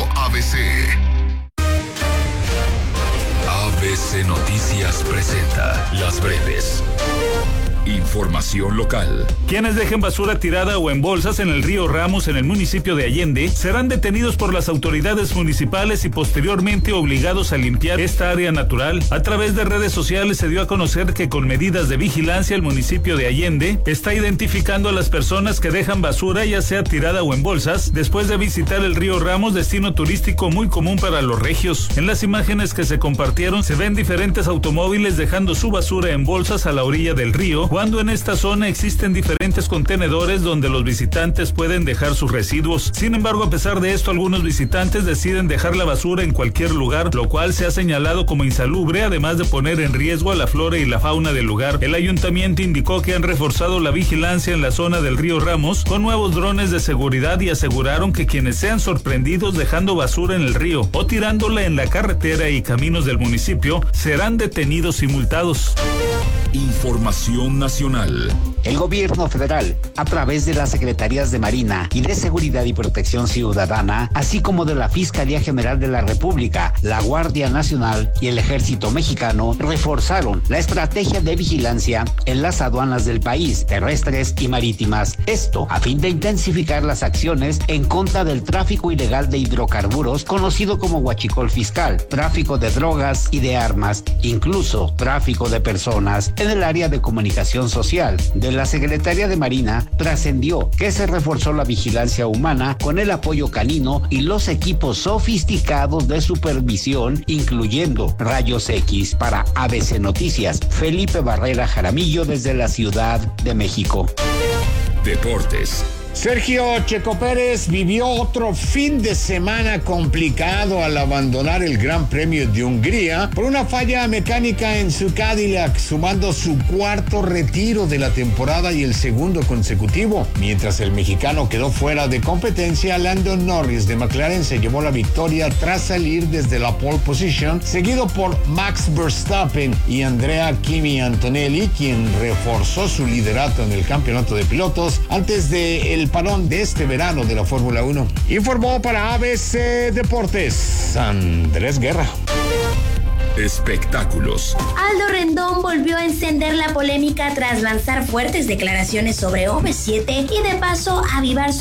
ABC. ABC Noticias presenta Las Breves. Información local. Quienes dejen basura tirada o en bolsas en el río Ramos en el municipio de Allende serán detenidos por las autoridades municipales y posteriormente obligados a limpiar esta área natural. A través de redes sociales se dio a conocer que con medidas de vigilancia el municipio de Allende está identificando a las personas que dejan basura ya sea tirada o en bolsas después de visitar el río Ramos, destino turístico muy común para los regios. En las imágenes que se compartieron se ven diferentes automóviles dejando su basura en bolsas a la orilla del río, cuando en esta zona existen diferentes contenedores donde los visitantes pueden dejar sus residuos. Sin embargo, a pesar de esto, algunos visitantes deciden dejar la basura en cualquier lugar, lo cual se ha señalado como insalubre, además de poner en riesgo a la flora y la fauna del lugar. El ayuntamiento indicó que han reforzado la vigilancia en la zona del río Ramos con nuevos drones de seguridad y aseguraron que quienes sean sorprendidos dejando basura en el río o tirándola en la carretera y caminos del municipio serán detenidos y multados. Información nacional. El gobierno federal, a través de las Secretarías de Marina y de Seguridad y Protección Ciudadana, así como de la Fiscalía General de la República, la Guardia Nacional y el Ejército Mexicano, reforzaron la estrategia de vigilancia en las aduanas del país, terrestres y marítimas. Esto a fin de intensificar las acciones en contra del tráfico ilegal de hidrocarburos, conocido como huachicol fiscal, tráfico de drogas y de armas, incluso tráfico de personas. En el área de comunicación social de la Secretaría de Marina trascendió que se reforzó la vigilancia humana con el apoyo canino y los equipos sofisticados de supervisión, incluyendo rayos X. Para ABC Noticias, Felipe Barrera Jaramillo desde la Ciudad de México. Deportes. Sergio Checo Pérez vivió otro fin de semana complicado al abandonar el Gran Premio de Hungría por una falla mecánica en su Cadillac, sumando su cuarto retiro de la temporada y el segundo consecutivo. Mientras el mexicano quedó fuera de competencia, Lando Norris de McLaren se llevó la victoria tras salir desde la pole position, seguido por Max Verstappen y Andrea Kimi Antonelli, quien reforzó su liderato en el campeonato de pilotos antes de el parón de este verano de la Fórmula 1. Informó para ABC Deportes Andrés Guerra. Espectáculos. Aldo Rendón volvió a encender la polémica tras lanzar fuertes declaraciones sobre OV7 y de paso avivar su